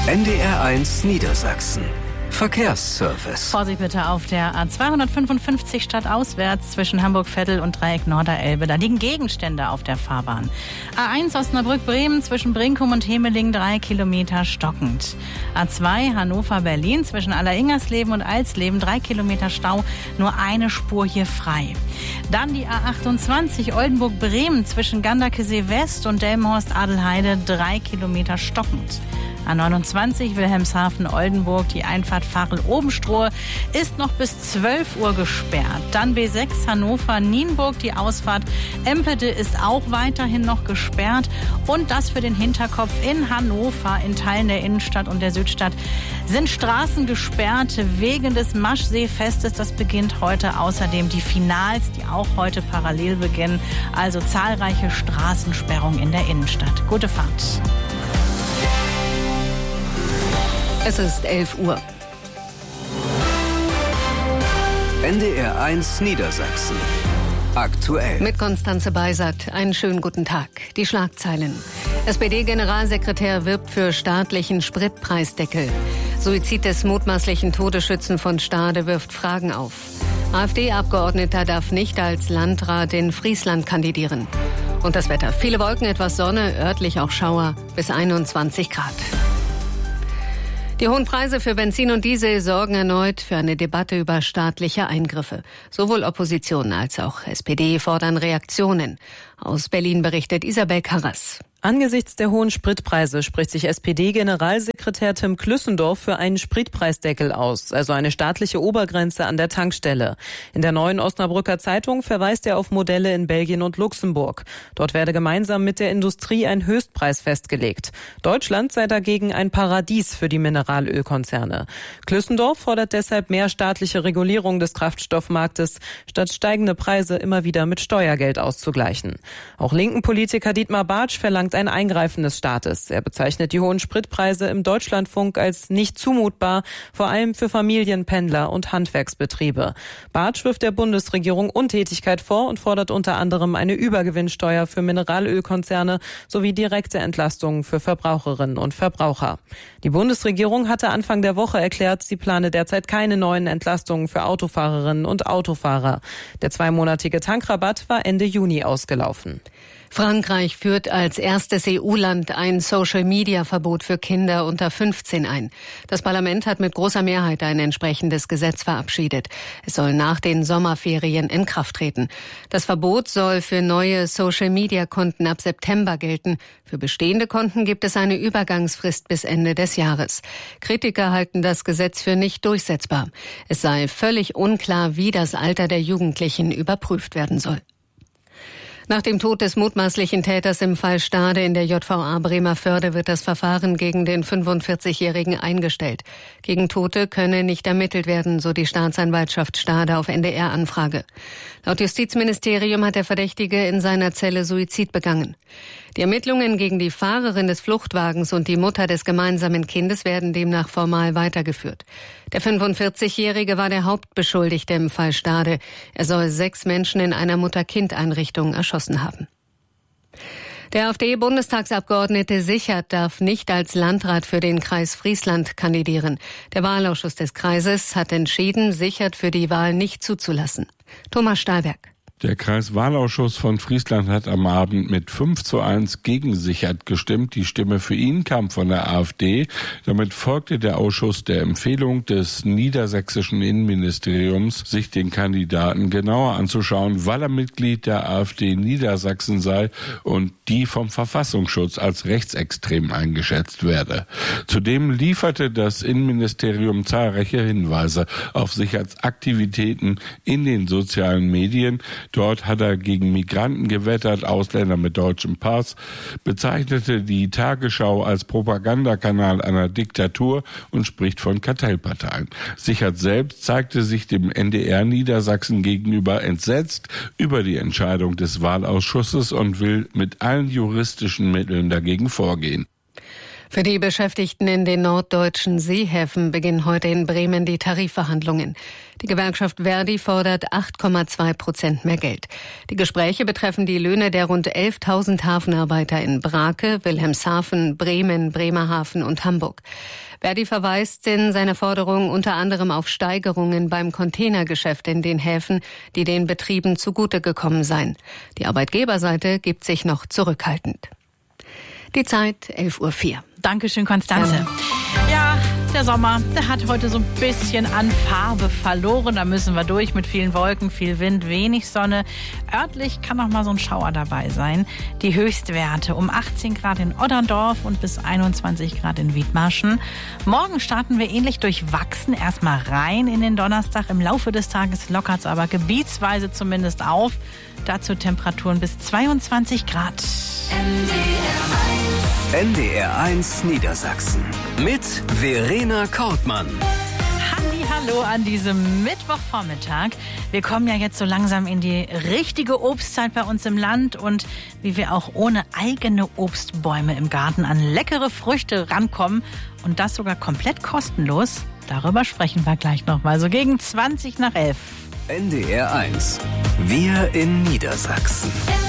NDR1 Niedersachsen. Verkehrsservice. Vorsicht bitte auf der A255 stadtauswärts zwischen Hamburg-Veddel und Dreieck Norderelbe. Da liegen Gegenstände auf der Fahrbahn. A1 Osnabrück-Bremen zwischen Brinkum und Hemeling 3 Kilometer stockend. A2 Hannover-Berlin zwischen Alleringers-Leben und Alsleben 3 Kilometer Stau, nur eine Spur hier frei. Dann die A28 Oldenburg-Bremen zwischen Ganderkesee-West und Delmenhorst-Adelheide 3 Kilometer stockend. A29 Wilhelmshaven-Oldenburg, die Einfahrt Varel-Obenstrohe ist noch bis 12 Uhr gesperrt. Dann B6 Hannover-Nienburg, die Ausfahrt Empede ist auch weiterhin noch gesperrt. Und das für den Hinterkopf in Hannover, in Teilen der Innenstadt und der Südstadt, sind Straßen gesperrt wegen des Maschseefestes. Das beginnt heute. Außerdem die Finals, die auch heute parallel beginnen. Also zahlreiche Straßensperrungen in der Innenstadt. Gute Fahrt. Es ist 11 Uhr. NDR1 Niedersachsen. Aktuell. Mit Konstanze Beisert. Einen schönen guten Tag. Die Schlagzeilen. SPD-Generalsekretär wirbt für staatlichen Spritpreisdeckel. Suizid des mutmaßlichen Todesschützen von Stade wirft Fragen auf. AfD-Abgeordneter darf nicht als Landrat in Friesland kandidieren. Und das Wetter. Viele Wolken, etwas Sonne, örtlich auch Schauer, bis 21 Grad. Die hohen Preise für Benzin und Diesel sorgen erneut für eine Debatte über staatliche Eingriffe. Sowohl Opposition als auch SPD fordern Reaktionen. Aus Berlin berichtet Isabel Karras. Angesichts der hohen Spritpreise spricht sich SPD-Generalsekretär Tim Klüssendorf für einen Spritpreisdeckel aus, also eine staatliche Obergrenze an der Tankstelle. In der Neuen Osnabrücker Zeitung verweist er auf Modelle in Belgien und Luxemburg. Dort werde gemeinsam mit der Industrie ein Höchstpreis festgelegt. Deutschland sei dagegen ein Paradies für die Mineralölkonzerne. Klüssendorf fordert deshalb mehr staatliche Regulierung des Kraftstoffmarktes, statt steigende Preise immer wieder mit Steuergeld auszugleichen. Auch linken Politiker Dietmar Bartsch verlangt ein Eingreifen des Staates. Er bezeichnet die hohen Spritpreise im Deutschlandfunk als nicht zumutbar, vor allem für Familien, Pendler und Handwerksbetriebe. Bartsch wirft der Bundesregierung Untätigkeit vor und fordert unter anderem eine Übergewinnsteuer für Mineralölkonzerne sowie direkte Entlastungen für Verbraucherinnen und Verbraucher. Die Bundesregierung hatte Anfang der Woche erklärt, sie plane derzeit keine neuen Entlastungen für Autofahrerinnen und Autofahrer. Der 2-monatige Tankrabatt war Ende Juni ausgelaufen. Frankreich führt als erstes EU-Land ein Social-Media-Verbot für Kinder unter 15 ein. Das Parlament hat mit großer Mehrheit ein entsprechendes Gesetz verabschiedet. Es soll nach den Sommerferien in Kraft treten. Das Verbot soll für neue Social-Media-Konten ab September gelten. Für bestehende Konten gibt es eine Übergangsfrist bis Ende des Jahres. Kritiker halten das Gesetz für nicht durchsetzbar. Es sei völlig unklar, wie das Alter der Jugendlichen überprüft werden soll. Nach dem Tod des mutmaßlichen Täters im Fall Stade in der JVA Bremervörde wird das Verfahren gegen den 45-Jährigen eingestellt. Gegen Tote könne nicht ermittelt werden, so die Staatsanwaltschaft Stade auf NDR-Anfrage. Laut Justizministerium hat der Verdächtige in seiner Zelle Suizid begangen. Die Ermittlungen gegen die Fahrerin des Fluchtwagens und die Mutter des gemeinsamen Kindes werden demnach formal weitergeführt. Der 45-Jährige war der Hauptbeschuldigte im Fall Stade. Er soll 6 Menschen in einer Mutter-Kind-Einrichtung erschossen haben. Der AfD-Bundestagsabgeordnete Sichert darf nicht als Landrat für den Kreis Friesland kandidieren. Der Wahlausschuss des Kreises hat entschieden, Sichert für die Wahl nicht zuzulassen. Thomas Stahlberg. Der Kreiswahlausschuss von Friesland hat am Abend mit 5:1 gegen Sichert gestimmt. Die Stimme für ihn kam von der AfD. Damit folgte der Ausschuss der Empfehlung des niedersächsischen Innenministeriums, sich den Kandidaten genauer anzuschauen, weil er Mitglied der AfD Niedersachsen sei und die vom Verfassungsschutz als rechtsextrem eingeschätzt werde. Zudem lieferte das Innenministerium zahlreiche Hinweise auf Sicherts Aktivitäten in den sozialen Medien. Dort hat er gegen Migranten gewettert, Ausländer mit deutschem Pass, bezeichnete die Tagesschau als Propagandakanal einer Diktatur und spricht von Kartellparteien. Sichert selbst zeigte sich dem NDR Niedersachsen gegenüber entsetzt über die Entscheidung des Wahlausschusses und will mit allen juristischen Mitteln dagegen vorgehen. Für die Beschäftigten in den norddeutschen Seehäfen beginnen heute in Bremen die Tarifverhandlungen. Die Gewerkschaft Verdi fordert 8,2% mehr Geld. Die Gespräche betreffen die Löhne der rund 11.000 Hafenarbeiter in Brake, Wilhelmshaven, Bremen, Bremerhaven und Hamburg. Verdi verweist in seiner Forderung unter anderem auf Steigerungen beim Containergeschäft in den Häfen, die den Betrieben zugute gekommen seien. Die Arbeitgeberseite gibt sich noch zurückhaltend. Die Zeit 11:04 Uhr. Dankeschön, Konstanze. Ja, der Sommer, der hat heute so ein bisschen an Farbe verloren. Da müssen wir durch mit vielen Wolken, viel Wind, wenig Sonne. Örtlich kann noch mal so ein Schauer dabei sein. Die Höchstwerte um 18 Grad in Otterndorf und bis 21 Grad in Wiedmarschen. Morgen starten wir ähnlich durchwachsen erstmal rein in den Donnerstag. Im Laufe des Tages lockert es aber gebietsweise zumindest auf. Dazu Temperaturen bis 22 Grad. NDR 1 Niedersachsen mit Verena Kortmann. Hallo an diesem Mittwochvormittag. Wir kommen ja jetzt so langsam in die richtige Obstzeit bei uns im Land und wie wir auch ohne eigene Obstbäume im Garten an leckere Früchte rankommen und das sogar komplett kostenlos. Darüber sprechen wir gleich nochmal, so gegen 11:20. NDR 1. Wir in Niedersachsen.